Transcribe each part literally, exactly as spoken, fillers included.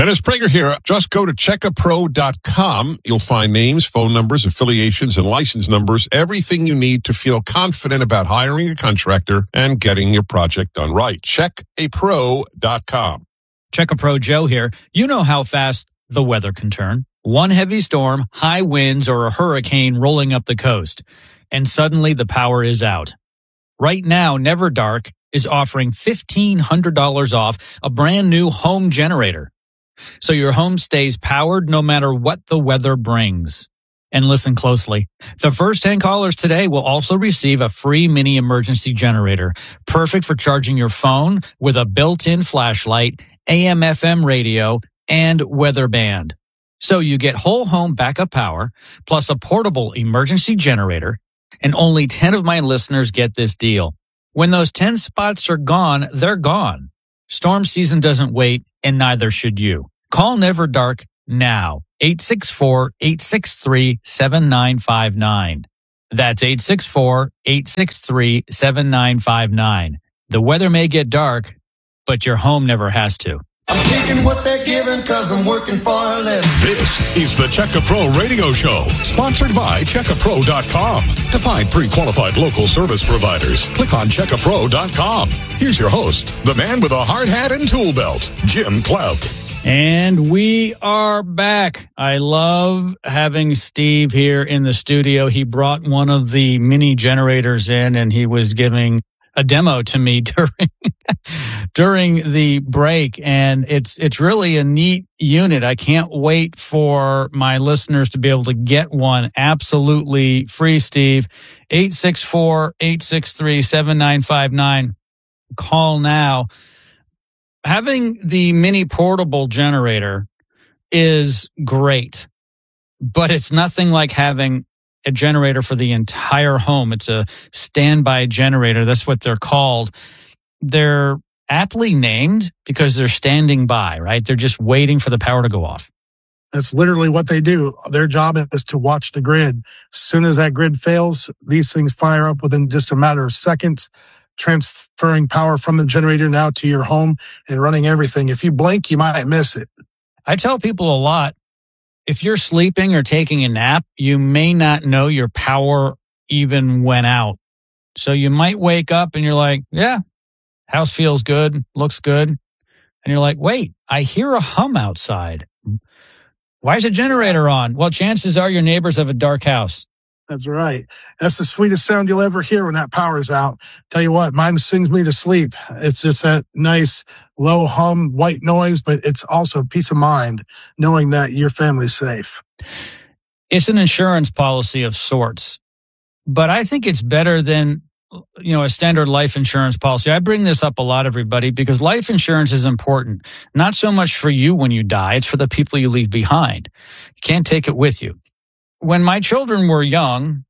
Dennis Prager here. Just go to check a pro dot com. You'll find names, phone numbers, affiliations, and license numbers, everything you need to feel confident about hiring a contractor and getting your project done right. check a pro dot com. Check a Pro Joe here. You know how fast the weather can turn. One heavy storm, high winds, or a hurricane rolling up the coast, and suddenly the power is out. Right now, Never Dark is offering fifteen hundred dollars off a brand new home generator, so your home stays powered no matter what the weather brings. And listen closely. The first ten callers today will also receive a free mini emergency generator, perfect for charging your phone with a built-in flashlight, A M F M radio, and weather band. So you get whole home backup power, plus a portable emergency generator, and only ten of my listeners get this deal. When those ten spots are gone, they're gone. Storm season doesn't wait, and neither should you. Call Never Dark now. eight six four, eight six three, seven nine five nine. That's eight six four, eight six three, seven nine five nine. The weather may get dark, but your home never has to. I'm taking what they're giving because I'm working for a living. This is the Check a Pro Radio Show, sponsored by check a pro dot com. To find pre-qualified local service providers, click on check a pro dot com. Here's your host, the man with a hard hat and tool belt, Jim Clouk. And we are back. I love having Steve here in the studio. He brought one of the mini generators in, and he was giving a demo to me during during the break, and it's it's really a neat unit. I can't wait for my listeners to be able to get one absolutely free. Steve, eight six four, eight six three, seven nine five nine. Call now. Having the mini portable generator is great, but it's nothing like having a generator for the entire home. It's a standby generator. That's what they're called. They're aptly named because they're standing by, right? They're just waiting for the power to go off. That's literally what they do. Their job is to watch the grid. As soon as that grid fails, these things fire up within just a matter of seconds, transferring power from the generator now to your home and running everything. If you blink, you might miss it. I tell people a lot, if you're sleeping or taking a nap, you may not know your power even went out. So you might wake up and you're like, yeah, house feels good, looks good. And you're like, wait, I hear a hum outside. Why is the generator on? Well, chances are your neighbors have a dark house. That's right. That's the sweetest sound you'll ever hear when that power's out. Tell you what, mine sings me to sleep. It's just that nice low hum, white noise, but it's also peace of mind knowing that your family's safe. It's an insurance policy of sorts, but I think it's better than, you know, a standard life insurance policy. I bring this up a lot, everybody, because life insurance is important. Not so much for you when you die. It's for the people you leave behind. You can't take it with you. When my children were young,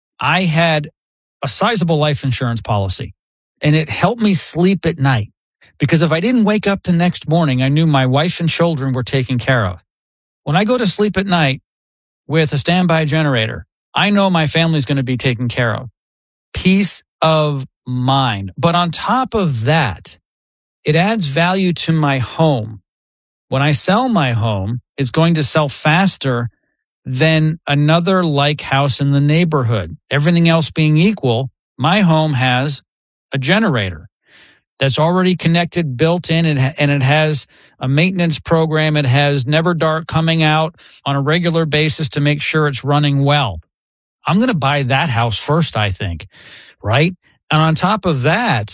I had a sizable life insurance policy, and it helped me sleep at night because if I didn't wake up the next morning, I knew my wife and children were taken care of. When I go to sleep at night with a standby generator, I know my family's going to be taken care of. Peace of mind. But on top of that, it adds value to my home. When I sell my home, it's going to sell faster than another like house in the neighborhood. Everything else being equal, my home has a generator that's already connected, built in, and it has a maintenance program. It has Never Dark coming out on a regular basis to make sure it's running well. I'm going to buy that house first, I think, right? And on top of that,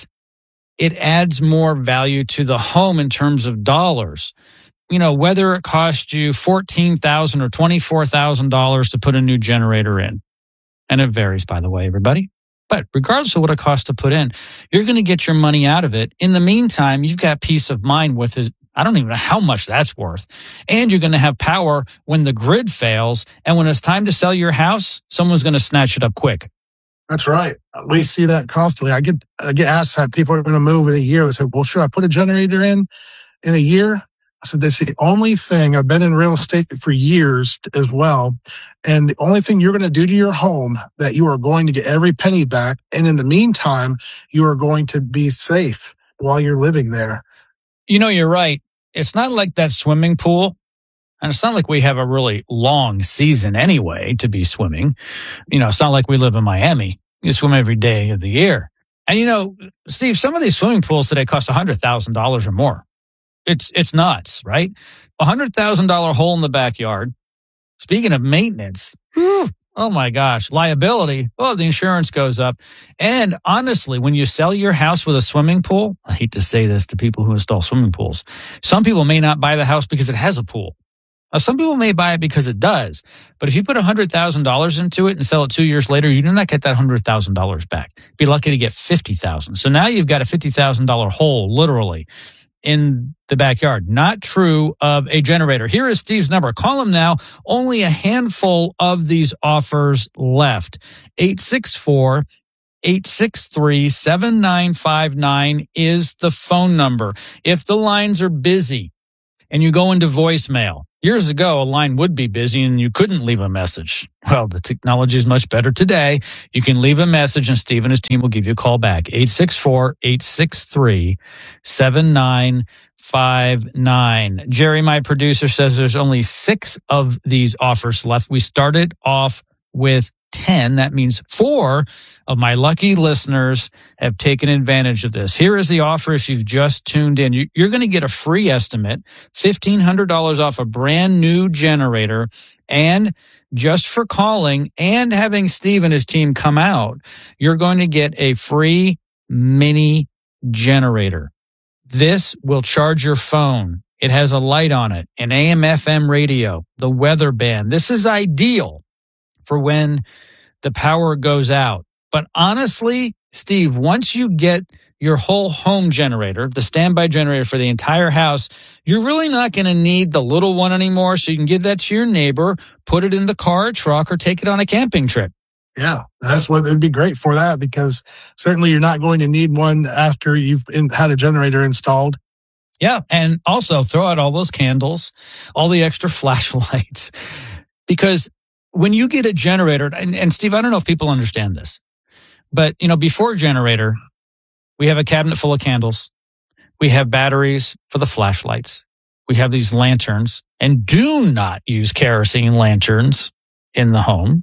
it adds more value to the home in terms of dollars. You know, whether it costs you fourteen thousand dollars or twenty-four thousand dollars to put a new generator in. And it varies, by the way, everybody. But regardless of what it costs to put in, you're going to get your money out of it. In the meantime, you've got peace of mind with it. I don't even know how much that's worth. And you're going to have power when the grid fails. And when it's time to sell your house, someone's going to snatch it up quick. That's right. We see that constantly. I get I get asked that people are going to move in a year. They say, well, should I put a generator in in a year? I said, that's the only thing. I've been in real estate for years as well. And the only thing you're going to do to your home that you are going to get every penny back. And in the meantime, you are going to be safe while you're living there. You know, you're right. it's not like that swimming pool. And it's not like we have a really long season anyway to be swimming. You know, it's not like we live in Miami. You swim every day of the year. And, you know, Steve, some of these swimming pools today cost one hundred thousand dollars or more. It's it's nuts, right? A one hundred thousand dollars hole in the backyard. Speaking of maintenance, whew, oh my gosh, liability. Oh, the insurance goes up. And honestly, when you sell your house with a swimming pool, I hate to say this to people who install swimming pools, some people may not buy the house because it has a pool. Now, some people may buy it because it does. But if you put one hundred thousand dollars into it and sell it two years later, you do not get that one hundred thousand dollars back. Be lucky to get fifty thousand dollars. So now you've got a fifty thousand dollars hole, literally, in the backyard. Not true of a generator. Here is Steve's number. Call him now. Only a handful of these offers left. eight six four, eight six three, seven nine five nine is the phone number. If the lines are busy and you go into voicemail, years ago, a line would be busy and you couldn't leave a message. Well, the technology is much better today. You can leave a message and Steve and his team will give you a call back. eight six four, eight six three, seven nine five nine. Jerry, my producer, says there's only six of these offers left. We started off with ten. That means four of my lucky listeners have taken advantage of this. Here is the offer if you've just tuned in. You're going to get a free estimate, fifteen hundred dollars off a brand new generator, and just for calling and having Steve and his team come out, you're going to get a free mini generator. This will charge your phone. It has a light on it, an A M F M radio, the weather band. This is ideal for when the power goes out. But honestly, Steve, once you get your whole home generator, the standby generator for the entire house, you're really not going to need the little one anymore. So you can give that to your neighbor, put it in the car or truck, or take it on a camping trip. Yeah, that's what it'd be great for that, because certainly you're not going to need one after you've in, had a generator installed. Yeah, and also throw out all those candles, all the extra flashlights, because when you get a generator, and, and Steve, I don't know if people understand this, but you know, before a generator, we have a cabinet full of candles. We have batteries for the flashlights. We have these lanterns, and do not use kerosene lanterns in the home.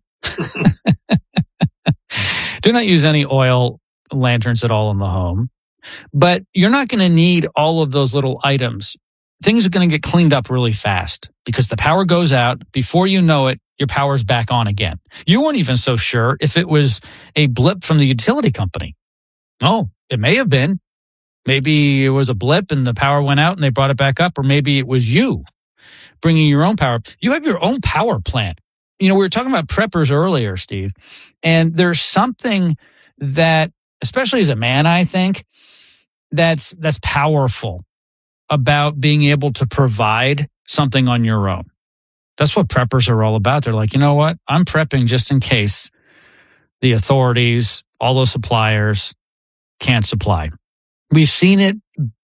Do not use any oil lanterns at all in the home. But you're not going to need all of those little items. Things are going to get cleaned up really fast because the power goes out. Before you know it, your power's back on again. You weren't even so sure if it was a blip from the utility company. No, it may have been. Maybe it was a blip and the power went out and they brought it back up, or maybe it was you bringing your own power. You have your own power plant. You know, we were talking about preppers earlier, Steve, and there's something that, especially as a man, I think, that's that's powerful about being able to provide something on your own. That's what preppers are all about. They're like, you know what? I'm prepping just in case the authorities, all those suppliers can't supply. We've seen it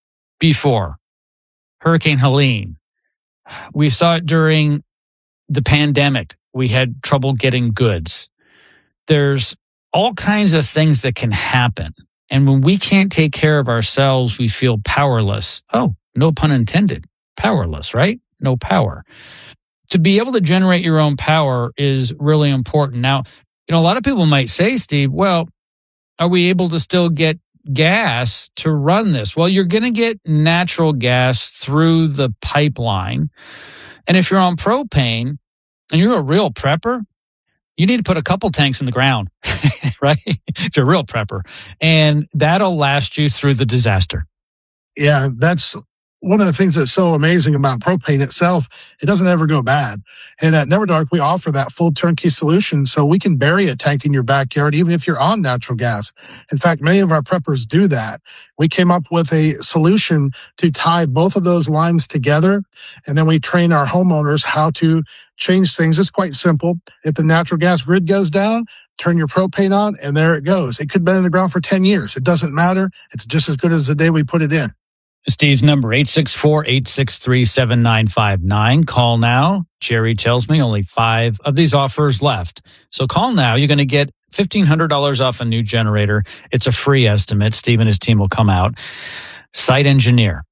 before. Hurricane Helene. We saw it during the pandemic. We had trouble getting goods. There's all kinds of things that can happen. And when we can't take care of ourselves, we feel powerless. Oh, no pun intended. Powerless, right? No power. To be able to generate your own power is really important. Now, you know, a lot of people might say, Steve, well, are we able to still get gas to run this? Well, you're going to get natural gas through the pipeline. And if you're on propane and you're a real prepper, you need to put a couple tanks in the ground, right? If you're a real prepper. And that'll last you through the disaster. Yeah, that's one of the things that's so amazing about propane itself. It doesn't ever go bad. And at Never Dark, we offer that full turnkey solution, so we can bury a tank in your backyard, even if you're on natural gas. In fact, many of our preppers do that. We came up with a solution to tie both of those lines together, and then we train our homeowners how to change things. It's quite simple. If the natural gas grid goes down, turn your propane on, and there it goes. It could have been in the ground for ten years. It doesn't matter. It's just as good as the day we put it in. Steve's number, eight six four, eight six three, seven nine five nine. Call now. Jerry tells me only five of these offers left. So call now. You're going to get fifteen hundred dollars off a new generator. It's a free estimate. Steve and his team will come out. Site engineer.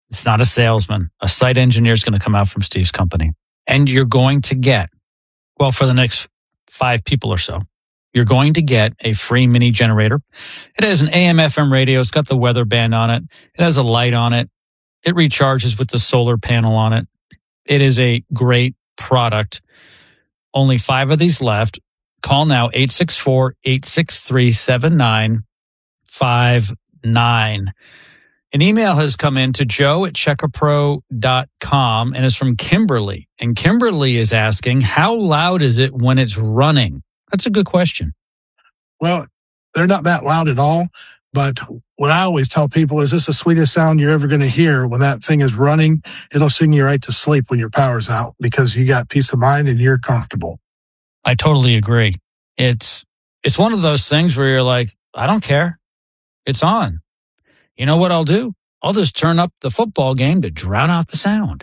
It's not a salesman. A site engineer is going to come out from Steve's company. And you're going to get, well, for the next five people or so, you're going to get a free mini generator. It has an A M F M radio. It's got the weather band on it. It has a light on it. It recharges with the solar panel on it. It is a great product. Only five of these left. Call now, eight six four, eight six three, seven nine five nine. An email has come in to joe at checker pro dot com and is from Kimberly. And Kimberly is asking, how loud is it when it's running? That's a good question. Well, they're not that loud at all. But what I always tell people is, this is the sweetest sound you're ever going to hear. When that thing is running, it'll sing you right to sleep when your power's out, because you got peace of mind and you're comfortable. I totally agree. It's it's one of those things where you're like, I don't care. It's on. You know what I'll do? I'll just turn up the football game to drown out the sound.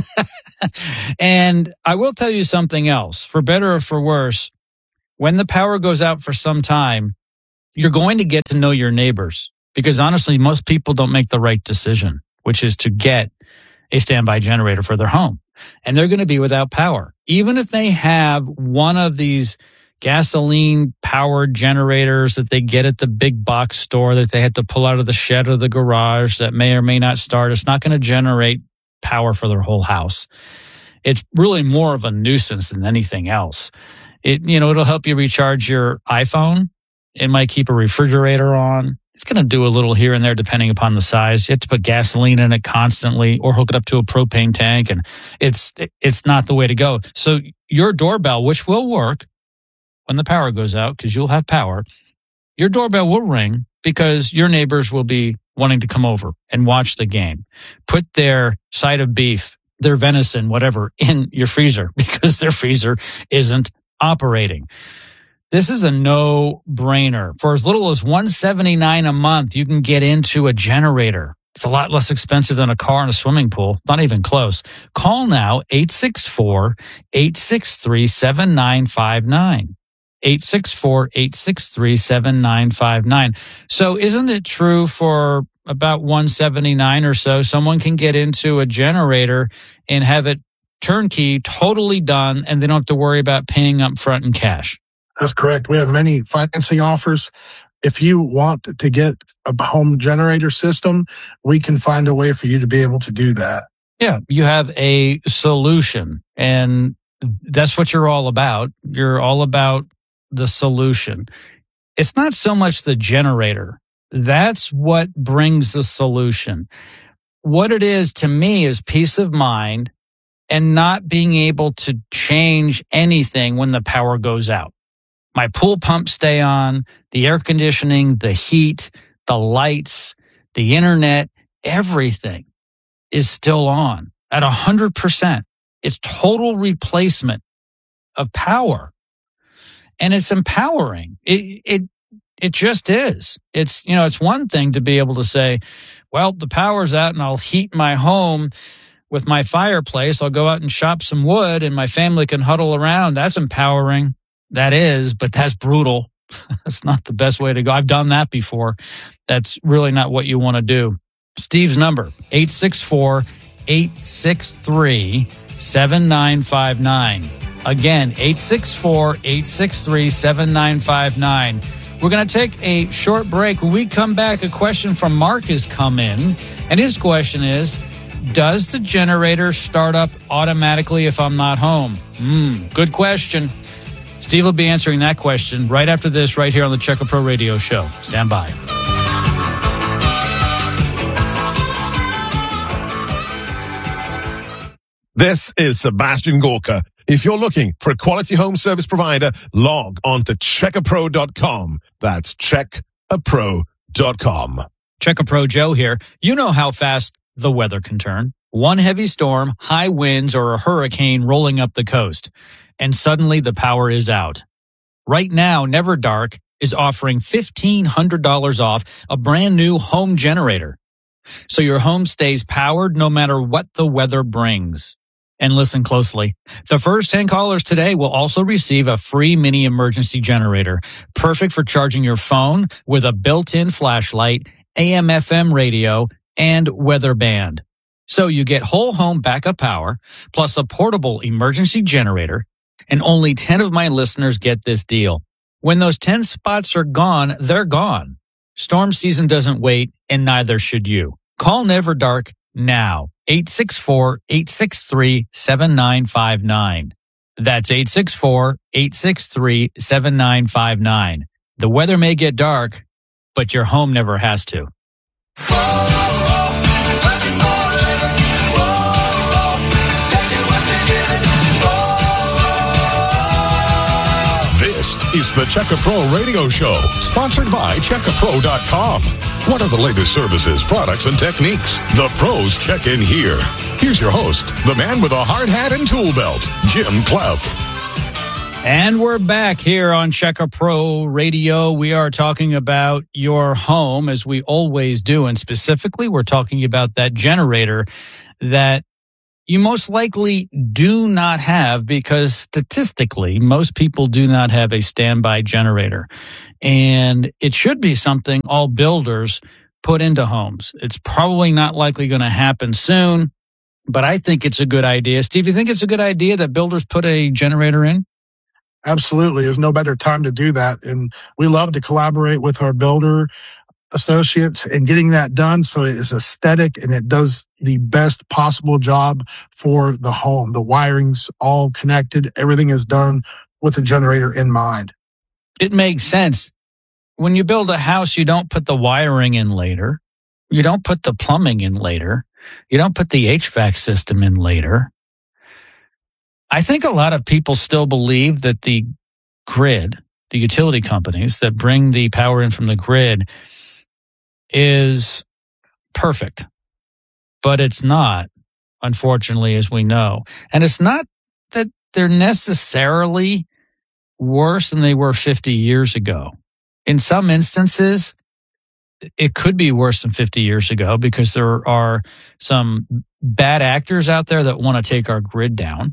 And I will tell you something else. For better or for worse, when the power goes out for some time, you're going to get to know your neighbors, because honestly, most people don't make the right decision, which is to get a standby generator for their home. And they're going to be without power. Even if they have one of these gasoline powered generators that they get at the big box store that they had to pull out of the shed or the garage that may or may not start, it's not going to generate power for their whole house. It's really more of a nuisance than anything else. It, you know, it'll help you recharge your iPhone. It might keep a refrigerator on. It's going to do a little here and there depending upon the size. You have to put gasoline in it constantly or hook it up to a propane tank, and it's it's not the way to go. So your doorbell, which will work when the power goes out because you'll have power, your doorbell will ring because your neighbors will be wanting to come over and watch the game. Put their side of beef, their venison, whatever, in your freezer because their freezer isn't operating. This is a no-brainer. For as little as one hundred seventy-nine dollars a month, you can get into a generator. It's a lot less expensive than a car and a swimming pool. Not even close. Call now, eight six four, eight six three, seven nine five nine. eight six four, eight six three, seven nine five nine. So isn't it true for about one hundred seventy-nine dollars or so, someone can get into a generator and have it turnkey, totally done, and they don't have to worry about paying up front in cash? That's correct. We have many financing offers. If you want to get a home generator system, we can find a way for you to be able to do that. Yeah, you have a solution, and that's what you're all about. You're all about the solution. It's not so much the generator. That's what brings the solution. What it is to me is peace of mind and not being able to change anything when the power goes out. My pool pumps stay on, the air conditioning, the heat, the lights, the internet, everything is still on at one hundred percent. It's total replacement of power. And it's empowering. It, it, it just is. It's, you know, it's one thing to be able to say, well, the power's out and I'll heat my home with my fireplace. I'll go out and chop some wood and my family can huddle around. That's empowering. That is, but that's brutal. That's not the best way to go. I've done that before. That's really not what you want to do. Steve's number, eight six four, eight six three, seven nine five nine. Again, eight six four, eight six three, seven nine five nine. We're going to take a short break. When we come back, a question from Mark has come in, and his question is, does the generator start up automatically if I'm not home? Hmm, good question. Steve will be answering that question right after this, right here on the Checker Pro Radio Show. Stand by. This is Sebastian Gorka. If you're looking for a quality home service provider, log on to checker pro dot com. That's check a pro dot com. Checker Pro Joe here. You know how fast the weather can turn. One heavy storm, high winds, or a hurricane rolling up the coast, and suddenly the power is out. Right now, Never Dark is offering fifteen hundred dollars off a brand new home generator, so your home stays powered no matter what the weather brings. And listen closely. The first ten callers today will also receive a free mini emergency generator, perfect for charging your phone with a built-in flashlight, A M F M radio, and weather band. So you get whole home backup power plus a portable emergency generator, and only ten of my listeners get this deal. When those ten spots are gone, they're gone. Storm season doesn't wait, and neither should you. Call Never Dark now. eight six four, eight six three, seven nine five nine. That's eight six four, eight six three, seven nine five nine. The weather may get dark, but your home never has to. This is the Checka Pro Radio Show, sponsored by Checka Pro dot com. What are the latest services, products, and techniques? The pros check in here. Here's your host, the man with a hard hat and tool belt, Jim Clouk. And we're back here on Checka Pro Radio. We are talking about your home, as we always do. And specifically, we're talking about that generator that you most likely do not have, because statistically, most people do not have a standby generator. And it should be something all builders put into homes. It's probably not likely going to happen soon, but I think it's a good idea. Steve, you think it's a good idea that builders put a generator in? Absolutely. There's no better time to do that. And we love to collaborate with our builder associates in getting that done so it is aesthetic and it does the best possible job for the home. The wiring's all connected. Everything is done with the generator in mind. It makes sense. When you build a house, you don't put the wiring in later. You don't put the plumbing in later. You don't put the H V A C system in later. I think a lot of people still believe that the grid, the utility companies that bring the power in from the grid, is perfect. But it's not, unfortunately, as we know. And it's not that they're necessarily worse than they were fifty years ago. In some instances, it could be worse than fifty years ago because there are some bad actors out there that want to take our grid down.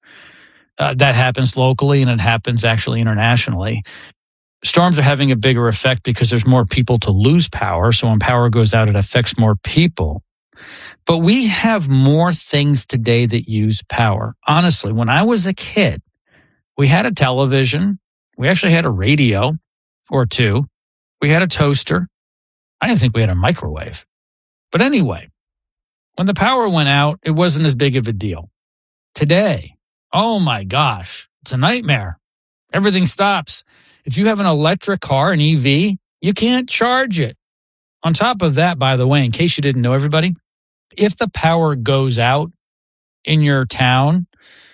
Uh, that happens locally and it happens actually internationally. Storms are having a bigger effect because there's more people to lose power. So when power goes out, it affects more people. But we have more things today that use power. Honestly, when I was a kid, we had a television. We actually had a radio or two. We had a toaster. I didn't think we had a microwave. But anyway, when the power went out, it wasn't as big of a deal. Today, oh my gosh, it's a nightmare. Everything stops. If you have an electric car, an E V, you can't charge it. On top of that, by the way, in case you didn't know, everybody, if the power goes out in your town,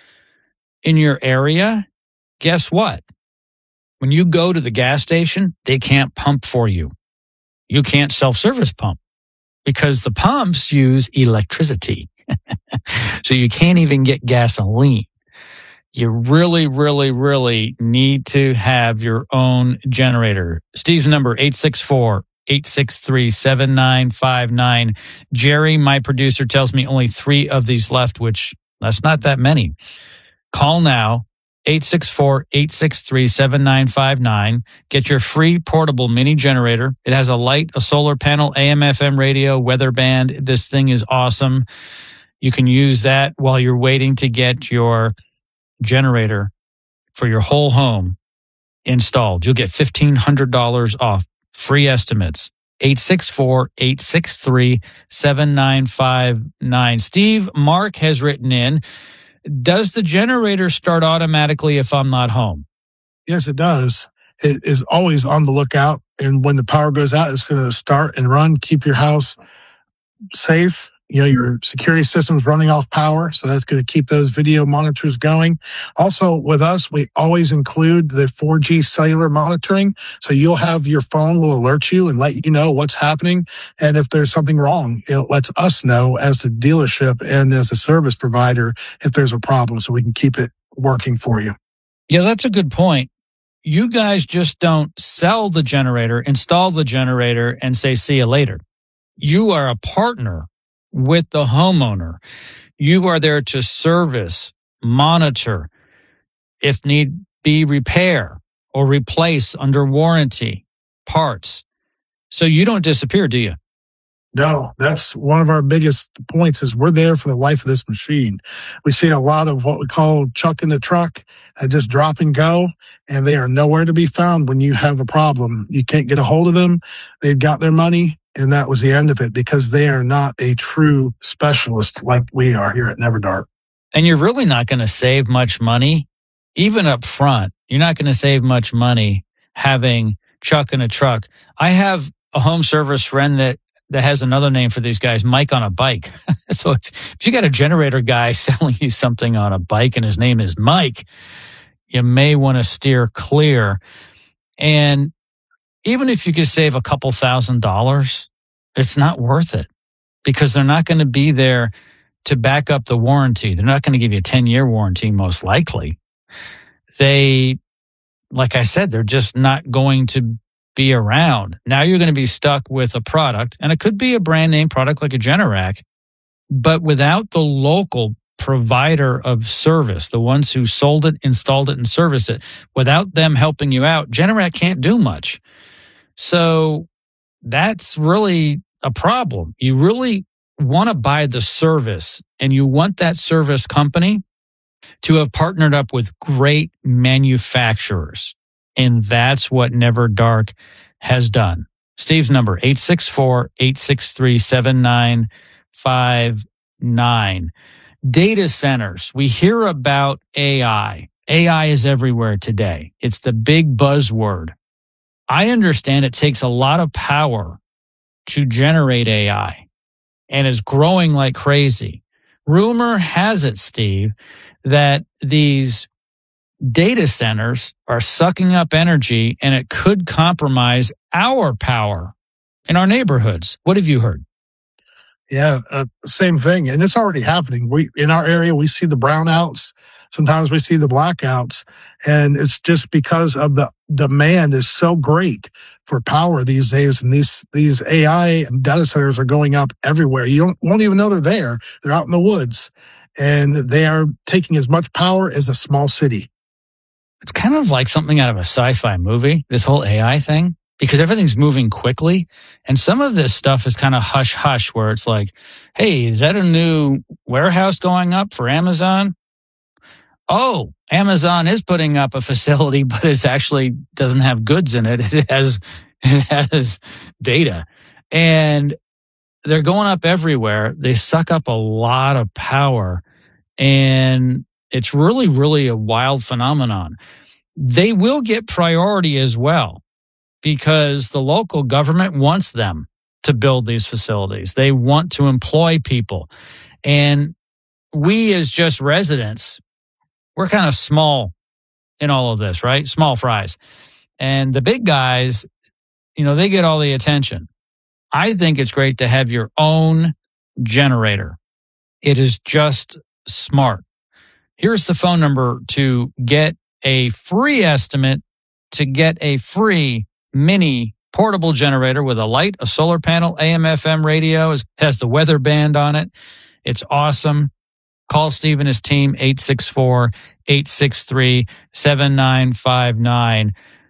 in your area, guess what? When you go to the gas station, they can't pump for you. You can't self-service pump because the pumps use electricity. So you can't even get gasoline. You really, really, really need to have your own generator. Steve's number, eight six four, eight six three, seven nine five nine. Jerry, my producer, tells me only three of these left, which that's not that many. Call now, eight six four, eight six three, seven nine five nine. Get your free portable mini generator. It has a light, a solar panel, A M F M radio, weather band. This thing is awesome. You can use that while you're waiting to get your generator for your whole home installed. You'll get fifteen hundred dollars off. Free estimates. eight six four, eight six three, seven nine five nine. Steve, Mark has written in, does the generator start automatically if I'm not home? Yes, it does. It is always on the lookout. And when the power goes out, it's going to start and run. Keep your house safe. You know, your security system's running off power, so that's going to keep those video monitors going. Also, with us, we always include the four G cellular monitoring, so you'll have your phone will alert you and let you know what's happening. And if there's something wrong, it lets us know as the dealership and as a service provider if there's a problem, so we can keep it working for you. Yeah, that's a good point. You guys just don't sell the generator, install the generator, and say, see you later. You are a partner with the homeowner. You are there to service, monitor, if need be, repair or replace under warranty parts. So you don't disappear, do you? No, that's one of our biggest points is we're there for the life of this machine. We see a lot of what we call chuck in the truck, uh, just drop and go, and they are nowhere to be found when you have a problem. You can't get a hold of them. They've got their money, and that was the end of it because they are not a true specialist like we are here at Never Dark. And you're really not going to save much money, even up front. You're not going to save much money having chuck in a truck. I have a home service friend that that has another name for these guys, Mike on a bike. So if, if you got a generator guy selling you something on a bike and his name is Mike, you may want to steer clear. And even if you could save a couple thousand dollars, it's not worth it because they're not going to be there to back up the warranty. They're not going to give you a ten-year warranty, most likely. They, like I said, they're just not going to be around. Now you're going to be stuck with a product, and it could be a brand name product like a Generac, but without the local provider of service, the ones who sold it, installed it, and serviced it, without them helping you out, Generac can't do much. So that's really a problem. You really want to buy the service, and you want that service company to have partnered up with great manufacturers. And that's what Never Dark has done. Steve's number, eight six four, eight six three, seven nine five nine. Data centers. We hear about A I. A I is everywhere today. It's the big buzzword. I understand it takes a lot of power to generate A I, and it's growing like crazy. Rumor has it, Steve, that these data centers are sucking up energy and it could compromise our power in our neighborhoods. What have you heard? Yeah, uh, same thing. And it's already happening. We, in our area, we see the brownouts. Sometimes we see the blackouts, and it's just because of the demand is so great for power these days. And these, these A I data centers are going up everywhere. You don't, won't even know they're there. They're out in the woods, and they are taking as much power as a small city. It's kind of like something out of a sci-fi movie, this whole A I thing, because everything's moving quickly. And some of this stuff is kind of hush-hush, where it's like, hey, is that a new warehouse going up for Amazon? Oh, Amazon is putting up a facility, but it actually doesn't have goods in it. It has, it has data. And they're going up everywhere. They suck up a lot of power. And it's really, really a wild phenomenon. They will get priority as well because the local government wants them to build these facilities. They want to employ people. And we as just residents, we're kind of small in all of this, right? Small fries. And the big guys, you know, they get all the attention. I think it's great to have your own generator. It is just smart. Here's the phone number to get a free estimate, to get a free mini portable generator with a light, a solar panel, A M F M radio, it has the weather band on it. It's awesome. Call Steve and his team, eight six four, eight six three, seven nine five nine.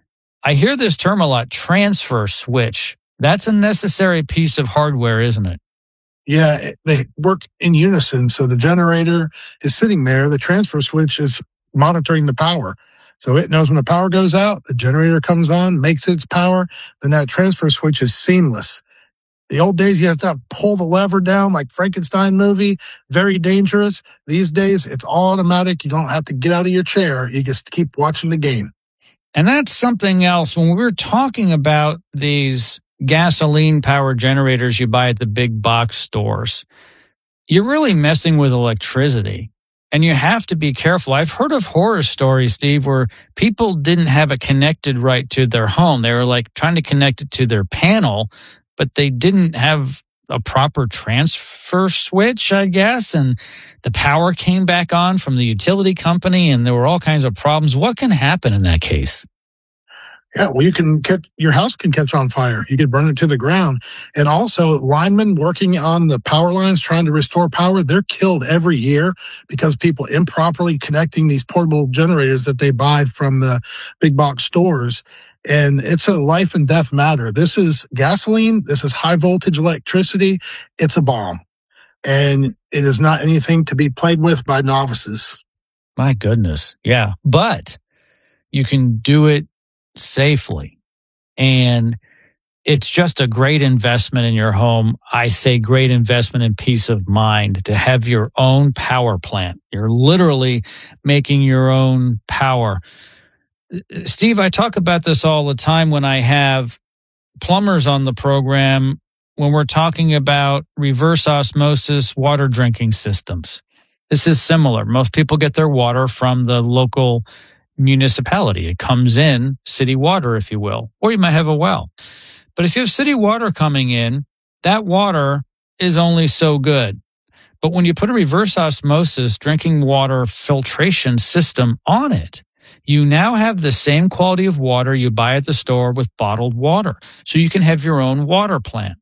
I hear this term a lot, transfer switch. That's a necessary piece of hardware, isn't it? Yeah, they work in unison. So the generator is sitting there. The transfer switch is monitoring the power. So it knows when the power goes out, the generator comes on, makes its power, then that transfer switch is seamless. The old days, you have to pull the lever down like Frankenstein movie. Very dangerous. These days, it's all automatic. You don't have to get out of your chair. You just keep watching the game. And that's something else. When we were talking about these gasoline-powered generators you buy at the big box stores, you're really messing with electricity. And you have to be careful. I've heard of horror stories, Steve, where people didn't have it connected right to their home. They were like trying to connect it to their panel, but they didn't have a proper transfer switch, I guess. And the power came back on from the utility company, and there were all kinds of problems. What can happen in that case? Yeah, well, you can catch, your house can catch on fire. You could burn it to the ground. And also, linemen working on the power lines, trying to restore power, they're killed every year because people improperly connecting these portable generators that they buy from the big box stores. And it's a life and death matter. This is gasoline. This is high voltage electricity. It's a bomb. And it is not anything to be played with by novices. My goodness. Yeah. But you can do it safely. And it's just a great investment in your home. I say great investment in peace of mind to have your own power plant. You're literally making your own power. Steve, I talk about this all the time when I have plumbers on the program, when we're talking about reverse osmosis water drinking systems. This is similar. Most people get their water from the local municipality. It comes in, city water, if you will, or you might have a well. But if you have city water coming in, that water is only so good. But when you put a reverse osmosis drinking water filtration system on it, you now have the same quality of water you buy at the store with bottled water. So you can have your own water plant.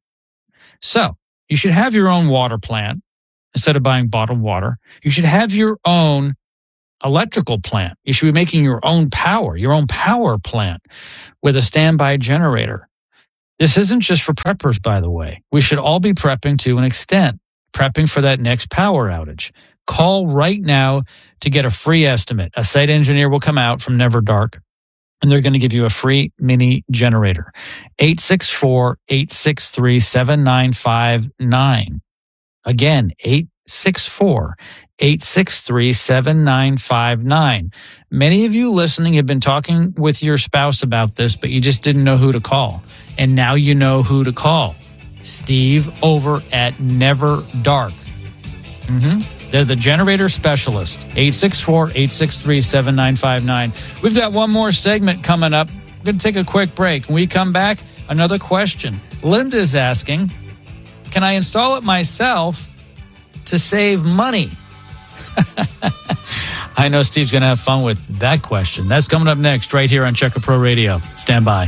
So you should have your own water plant instead of buying bottled water. You should have your own electrical plant. You should be making your own power, your own power plant with a standby generator. This isn't just for preppers, by the way. We should all be prepping to an extent, prepping for that next power outage. Call right now to get a free estimate. A site engineer will come out from Never Dark, and they're going to give you a free mini generator. eight six four, eight six three, seven nine five nine. Again, eight six four, eight six three, seven nine five nine. Many of you listening have been talking with your spouse about this, but you just didn't know who to call. And now you know who to call. Steve over at Never Dark. Mm-hmm. They're the generator specialist. eight six four, eight six three, seven nine five nine. We've got one more segment coming up. We're going to take a quick break. When we come back, another question. Linda's asking, can I install it myself to save money? I know Steve's going to have fun with that question. That's coming up next right here on Checker Pro Radio. Stand by.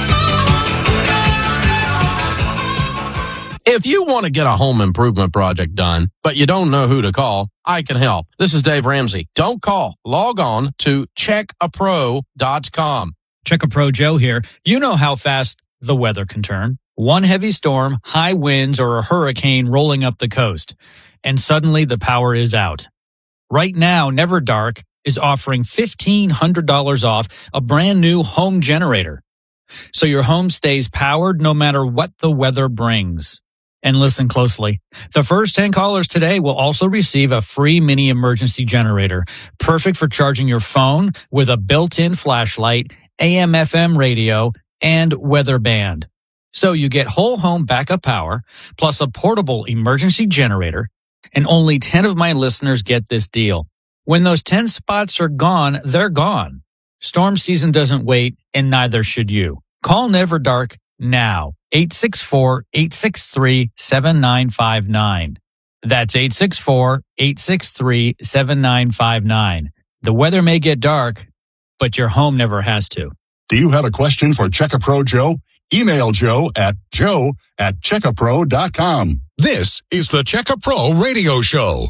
If you want to get a home improvement project done, but you don't know who to call, I can help. This is Dave Ramsey. Don't call. Log on to check a pro dot com. Checker Pro Joe here. You know how fast the weather can turn. One heavy storm, high winds, or a hurricane rolling up the coast, and suddenly the power is out. Right now, Never Dark is offering fifteen hundred dollars off a brand new home generator, so your home stays powered no matter what the weather brings. And listen closely. The first ten callers today will also receive a free mini emergency generator, perfect for charging your phone with a built-in flashlight, A M F M radio, and weather band. So you get whole home backup power, plus a portable emergency generator, and only ten of my listeners get this deal. When those ten spots are gone, they're gone. Storm season doesn't wait, and neither should you. Call Never Dark now. eight six four, eight six three, seven nine five nine. That's eight six four, eight six three, seven nine five nine. The weather may get dark, but your home never has to. Do you have a question for Checker Pro Joe? Email Joe at joe at checker pro dot com. This is the Checker Pro Radio Show.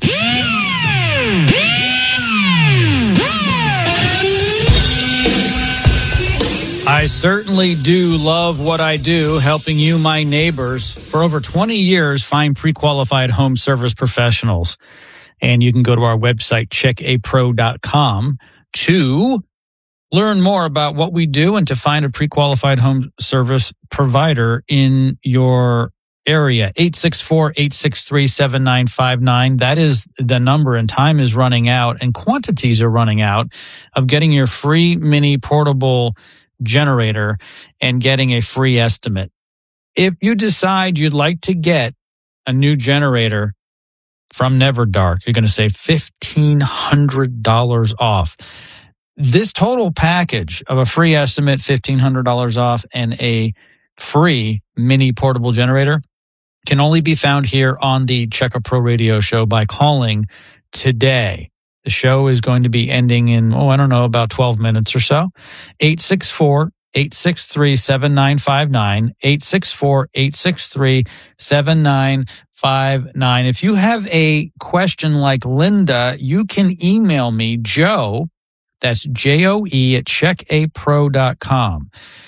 I certainly do love what I do, helping you, my neighbors, for over twenty years find pre-qualified home service professionals. And you can go to our website, check a pro dot com, to learn more about what we do and to find a pre-qualified home service provider in your area. eight six four, eight six three, seven nine five nine. That is the number, and time is running out and quantities are running out of getting your free mini portable generator and getting a free estimate. If you decide you'd like to get a new generator from Never Dark, you're going to save fifteen hundred dollars off. This total package of a free estimate, fifteen hundred dollars off, and a free mini portable generator can only be found here on the Checker Pro Radio Show by calling today. The show is going to be ending in, oh, I don't know, about twelve minutes or so. eight six four, eight six three, seven nine five nine, eight six four, eight six three, seven nine five nine. If you have a question like Linda, you can email me, Joe, that's J O E, at check a pro dot com.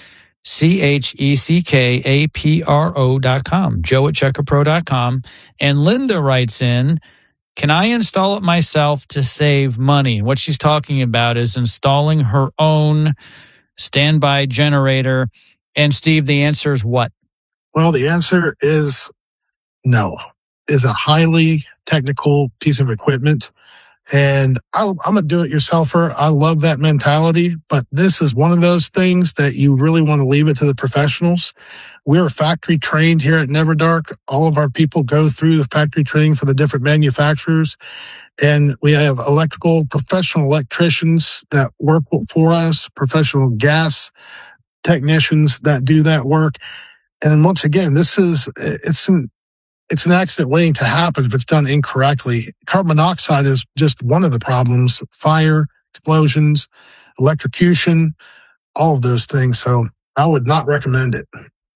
C H E C K A P R O dot com, joe at check a pro dot com. And Linda writes in, can I install it myself to save money? What she's talking about is installing her own standby generator. And Steve, the answer is what? Well, the answer is no. It's a highly technical piece of equipment. And I, I'm a do-it-yourselfer. I love that mentality, but this is one of those things that you really want to leave it to the professionals. We're factory trained here at Never Dark. All of our people go through the factory training for the different manufacturers, and we have electrical professional electricians that work for us, professional gas technicians that do that work. And once again, this is it's an It's an accident waiting to happen if it's done incorrectly. Carbon monoxide is just one of the problems. Fire, explosions, electrocution, all of those things. So I would not recommend it.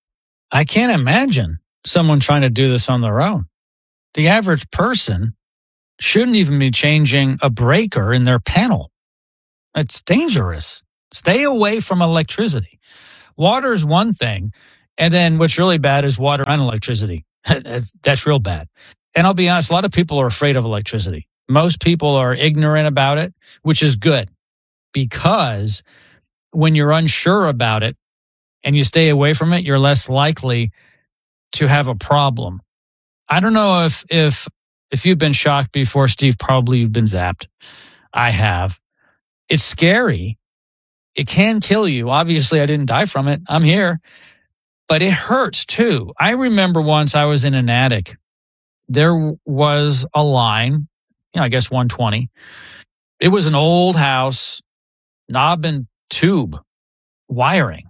I can't imagine someone trying to do this on their own. The average person shouldn't even be changing a breaker in their panel. It's dangerous. Stay away from electricity. Water is one thing. And then what's really bad is water and electricity. That's, that's real bad. And I'll be honest, a lot of people are afraid of electricity. Most people are ignorant about it, which is good, because when you're unsure about it and you stay away from it, you're less likely to have a problem. I don't know if, if, if you've been shocked before, Steve, probably you've been zapped. I have. It's scary. It can kill you. Obviously, I didn't die from it. I'm here. But it hurts too. I remember once I was in an attic. There was a line, you know, I guess one twenty. It was an old house, knob and tube wiring.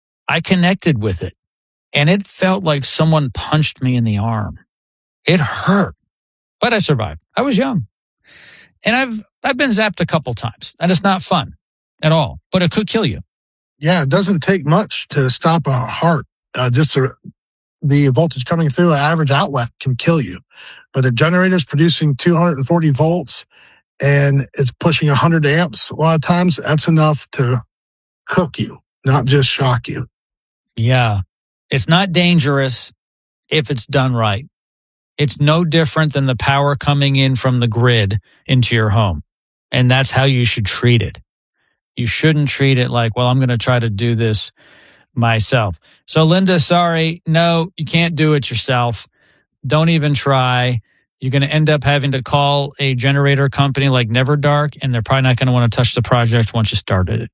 I connected with it, and it felt like someone punched me in the arm. It hurt, but I survived. I was young. And I've I've been zapped a couple times, and it's not fun at all, but it could kill you. Yeah, it doesn't take much to stop a heart. Uh, just a, the voltage coming through an average outlet can kill you. But a generator is producing two hundred forty volts and it's pushing one hundred amps. A lot of times that's enough to cook you, not just shock you. Yeah. It's not dangerous if it's done right. It's no different than the power coming in from the grid into your home. And that's how you should treat it. You shouldn't treat it like, well, I'm going to try to do this myself. So Linda, sorry, no, you can't do it yourself. Don't even try. You're going to end up having to call a generator company like Never Dark, and they're probably not going to want to touch the project once you started it.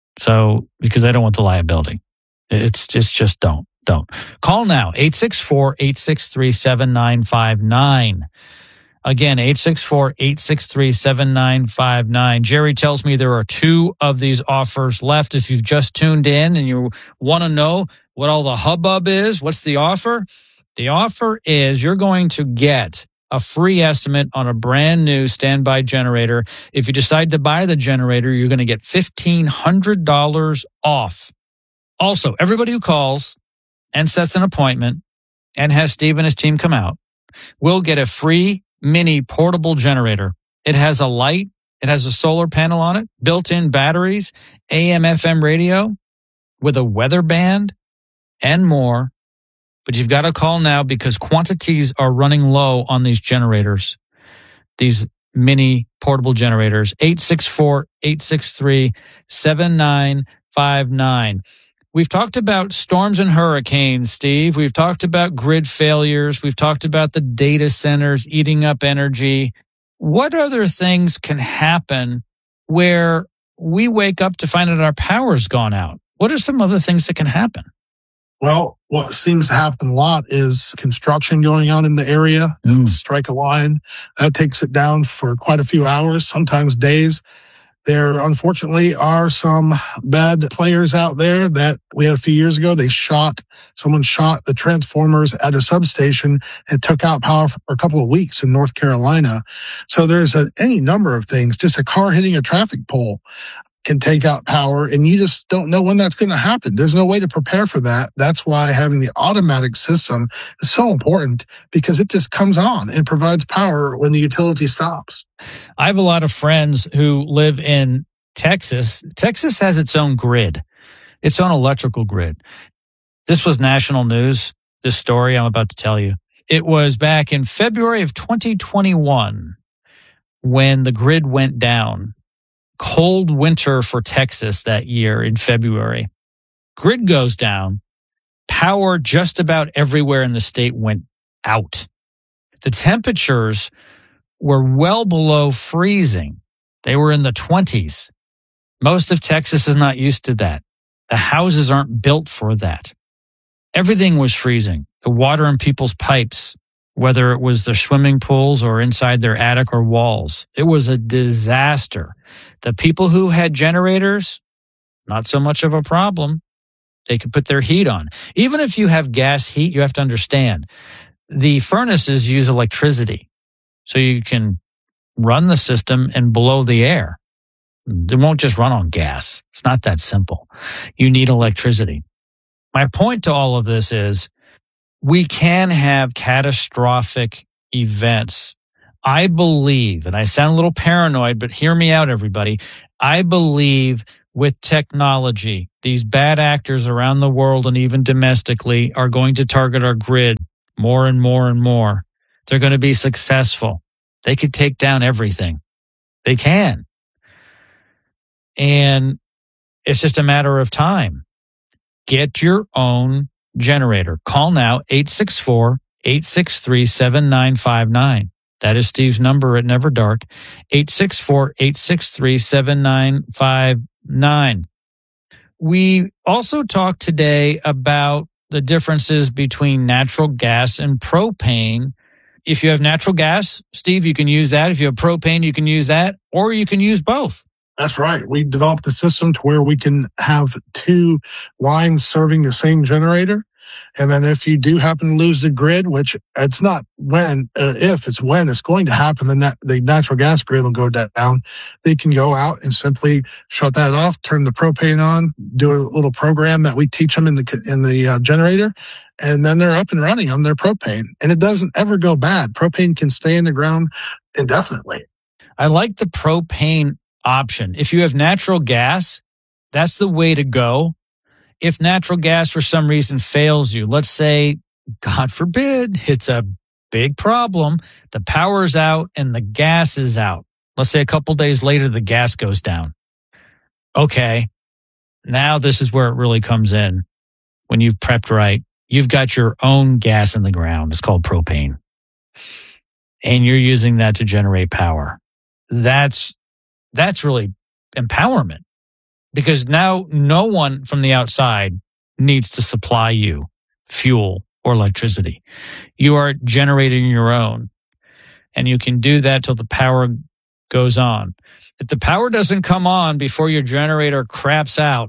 So, because they don't want the liability. It's just, just don't, don't. Call now, eight six four, eight six three, seven nine five nine. Again, eight six four, eight six three, seven nine five nine. Jerry tells me there are two of these offers left. If you've just tuned in and you want to know what all the hubbub is, what's the offer? The offer is you're going to get a free estimate on a brand new standby generator. If you decide to buy the generator, you're going to get fifteen hundred dollars off. Also, everybody who calls and sets an appointment and has Steve and his team come out will get a free mini portable generator. It has a light. It has a solar panel on it, built-in batteries, A M F M radio with a weather band and more. But you've got to call now because quantities are running low on these generators, these mini portable generators. eight six four, eight six three, seven nine five nine. We've talked about storms and hurricanes, Steve. We've talked about grid failures. We've talked about the data centers eating up energy. What other things can happen where we wake up to find out our power's gone out? What are some other things that can happen? Well, what seems to happen a lot is construction going on in the area. Mm. Strike a line. That takes it down for quite a few hours, sometimes days. There, unfortunately, are some bad players out there that we had a few years ago. They shot, someone shot the transformers at a substation and took out power for a couple of weeks in North Carolina. So there's a, any number of things. Just a car hitting a traffic pole can take out power, and you just don't know when that's going to happen. There's no way to prepare for that. That's why having the automatic system is so important, because it just comes on and provides power when the utility stops. I have a lot of friends who live in Texas. Texas has its own grid. its own electrical grid. This was national news, this story I'm about to tell you. It was back in February of twenty twenty-one when the grid went down. Cold winter for Texas that year in February. Grid goes down. Power just about everywhere in the state went out. The temperatures were well below freezing. They were in the twenties. Most of Texas is not used to that. The houses aren't built for that. Everything was freezing. The water in people's pipes, whether it was their swimming pools or inside their attic or walls. It was a disaster. The people who had generators, not so much of a problem. They could put their heat on. Even if you have gas heat, you have to understand the furnaces use electricity. So you can run the system and blow the air. It won't just run on gas. It's not that simple. You need electricity. My point to all of this is we can have catastrophic events. I believe, and I sound a little paranoid, but hear me out, everybody. I believe with technology, these bad actors around the world and even domestically are going to target our grid more and more and more. They're going to be successful. They could take down everything. They can. And it's just a matter of time. Get your own generator. Call now, eight six four, eight six three, seven nine five nine. That is Steve's number at Never Dark, eight six four, eight six three, seven nine five nine. We also talked today about the differences between natural gas and propane. If you have natural gas, Steve, you can use that. If you have propane, you can use that, or you can use both. That's right. We developed a system to where we can have two lines serving the same generator. And then if you do happen to lose the grid, which it's not when, uh, if, it's when it's going to happen, the, nat- the natural gas grid will go down. They can go out and simply shut that off, turn the propane on, do a little program that we teach them in the in the uh, generator, and then they're up and running on their propane. And it doesn't ever go bad. Propane can stay in the ground indefinitely. I like the propane option. If you have natural gas, that's the way to go. If natural gas for some reason fails you, let's say, God forbid, it's a big problem, the power's out and the gas is out. Let's say a couple days later, the gas goes down. Okay, now this is where it really comes in. When you've prepped right, you've got your own gas in the ground. It's called propane. And you're using that to generate power. That's That's really empowerment, because now no one from the outside needs to supply you fuel or electricity. You are generating your own, and you can do that till the power goes on. If the power doesn't come on before your generator craps out,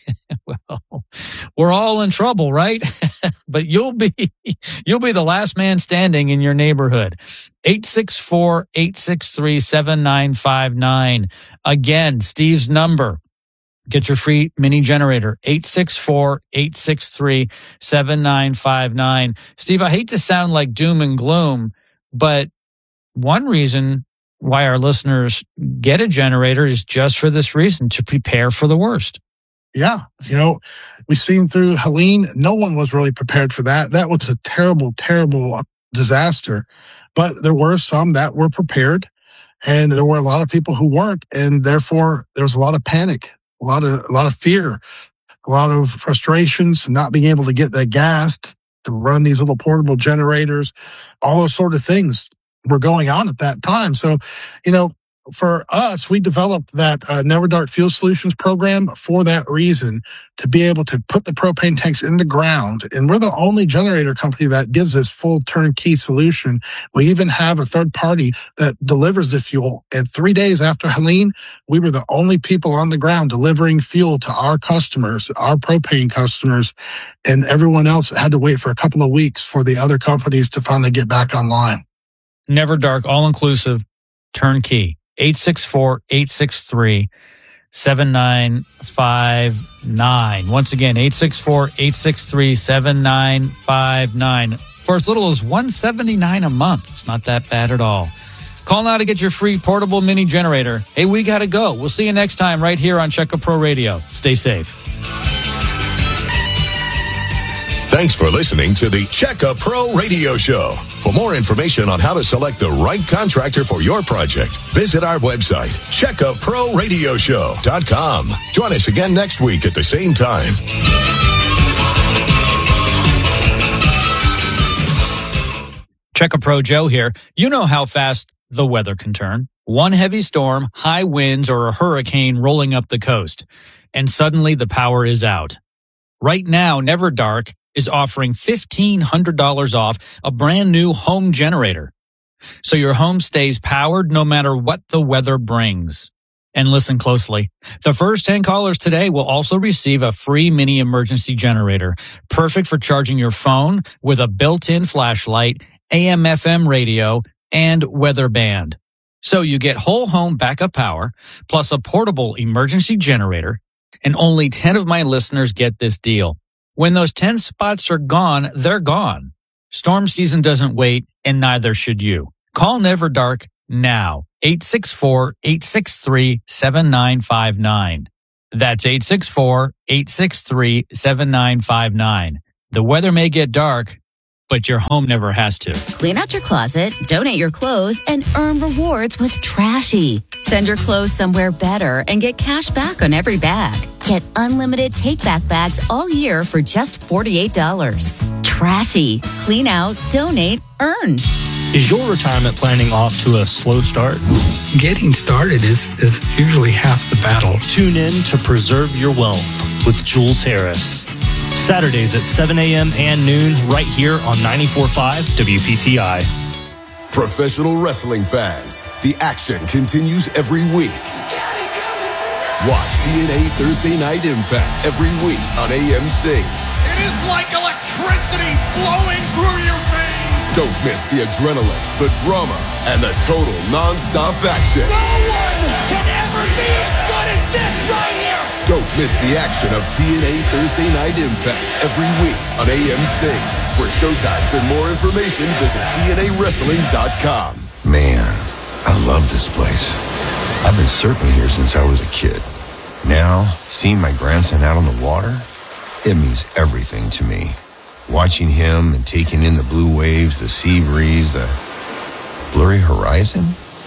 well, we're all in trouble, right? But you'll be you'll be the last man standing in your neighborhood. eight six four, eight six three, seven nine five nine. Again, Steve's number. Get your free mini generator, eight six four, eight six three, seven nine five nine. Steve, I hate to sound like doom and gloom, but one reason why our listeners get a generator is just for this reason, to prepare for the worst. Yeah. You know, we've seen through Helene, no one was really prepared for that. That was a terrible, terrible disaster. But there were some that were prepared, and there were a lot of people who weren't. And therefore, there was a lot of panic, a lot of, a lot of fear, a lot of frustrations, not being able to get that gas to run these little portable generators, all those sort of things were going on at that time. So, you know, for us, we developed that uh, Never Dark Fuel Solutions program for that reason, to be able to put the propane tanks in the ground. And we're the only generator company that gives this full turnkey solution. We even have a third party that delivers the fuel. And three days after Helene, we were the only people on the ground delivering fuel to our customers, our propane customers. And everyone else had to wait for a couple of weeks for the other companies to finally get back online. Never Dark, all-inclusive, turnkey. eight six four, eight six three, seven nine five nine. Once again, eight six four, eight six three, seven nine five nine. For as little as one hundred seventy-nine dollars a month. It's not that bad at all. Call now to get your free portable mini generator. Hey, we got to go. We'll see you next time right here on Check A Pro Radio. Stay safe. Thanks for listening to the Checka Pro Radio Show. For more information on how to select the right contractor for your project, visit our website, checka pro radio show dot com. Join us again next week at the same time. Checka Pro Joe here. You know how fast the weather can turn. One heavy storm, high winds, or a hurricane rolling up the coast, and suddenly the power is out. Right now, Never Dark is offering fifteen hundred dollars off a brand new home generator, so your home stays powered no matter what the weather brings. And listen closely. The first ten callers today will also receive a free mini emergency generator, perfect for charging your phone with a built-in flashlight, A M F M radio, and weather band. So you get whole home backup power, plus a portable emergency generator, and only ten of my listeners get this deal. When those ten spots are gone, they're gone. Storm season doesn't wait, and neither should you. Call Never Dark now. eight six four, eight six three, seven nine five nine. That's eight six four, eight six three, seven nine five nine. The weather may get dark, but your home never has to. Clean out your closet, donate your clothes, and earn rewards with Trashy. Send your clothes somewhere better and get cash back on every bag. Get unlimited take-back bags all year for just forty-eight dollars. Trashy. Clean out, donate, earn. Is your retirement planning off to a slow start? Getting started is, is usually half the battle. Tune in to Preserve Your Wealth with Jules Harris. Saturdays at seven a.m. and noon right here on ninety-four point five W P T I. Professional wrestling fans, the action continues every week. Watch T N A Thursday Night Impact every week on A M C. It is like electricity flowing through your veins. Don't miss the adrenaline, the drama, and the total non-stop action. No one can ever be as good as this right here. Don't miss the action of T N A Thursday Night Impact every week on A M C. For showtimes and more information, visit T N A wrestling dot com. Man, I love this place. I've been surfing here since I was a kid. Now, seeing my grandson out on the water, it means everything to me. Watching him and taking in the blue waves, the sea breeze, the blurry horizon.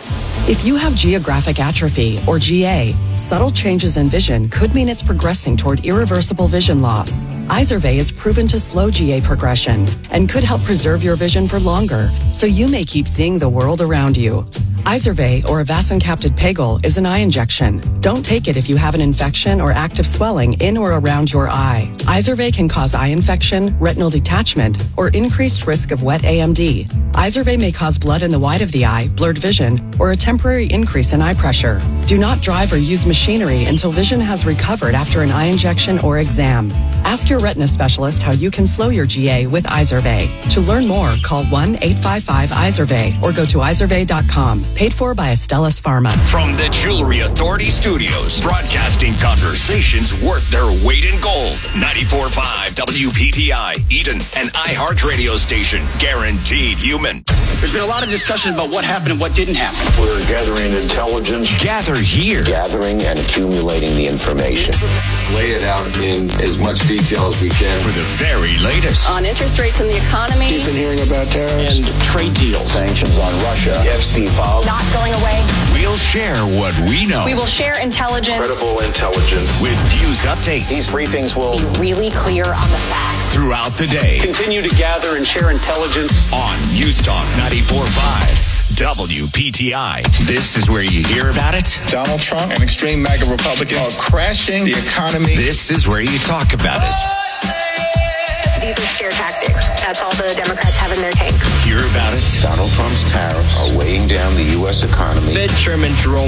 If you have geographic atrophy, or G A, subtle changes in vision could mean it's progressing toward irreversible vision loss. Izervay is proven to slow G A progression and could help preserve your vision for longer, so you may keep seeing the world around you. Izervay, or avacincaptad pegol, is an eye injection. Don't take it if you have an infection or active swelling in or around your eye. Izervay can cause eye infection, retinal detachment, or increased risk of wet A M D. Izervay may cause blood in the white of the eye, blurred vision, or a temporary increase in eye pressure. Do not drive or use machinery until vision has recovered after an eye injection or exam. Ask your retina specialist how you can slow your G A with Izervay. To learn more, call one eight five five Izervay or go to izervay dot com. Paid for by Astellas Pharma. From the Jewelry Authority Studios, broadcasting conversations worth their weight in gold. ninety-four point five W P T I, Eden, an iHeart radio station. Guaranteed human. There's been a lot of discussion about what happened and what didn't happen. We're gathering intelligence. Gather here. Gathering and accumulating the information. Lay it out in as much detail as we can. For the very latest. On interest rates in the economy. You've been hearing about tariffs. And trade deals. Sanctions on Russia. The Epstein files. Not going away. We'll share what we know. We will share intelligence. Credible intelligence. With news updates. These briefings will be really clear on the facts. Throughout the day. Continue to gather and share intelligence. On News Talk ninety-four point five W P T I. This is where you hear about it. Donald Trump and extreme MAGA Republicans are crashing the economy. This is where you talk about it. These are scare tactics. That's all the Democrats have in their tank. Hear about it. Donald Trump's tariffs are weighing down the U S economy. Fed Chairman Jerome